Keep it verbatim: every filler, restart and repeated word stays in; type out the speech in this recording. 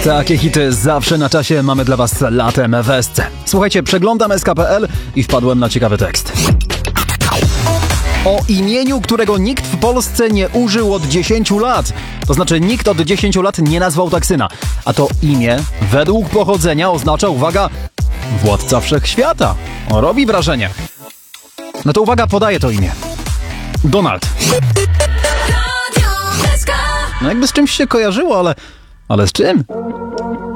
Takie hity zawsze na czasie mamy dla Was latem w S C. Słuchajcie, przeglądam S K kropka P L i wpadłem na ciekawy tekst. O imieniu, którego nikt w Polsce nie użył od dziesięciu lat. To znaczy nikt od dziesięciu lat nie nazwał tak syna. A to imię według pochodzenia oznacza, uwaga, władca wszechświata. O, robi wrażenie. No to uwaga, podaję to imię. Donald. No jakby z czymś się kojarzyło, ale... ale z czym?